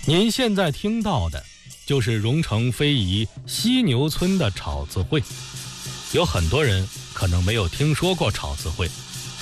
您现在听到的就是荣成非遗犀牛村的炒字会。有很多人可能没有听说过炒字会，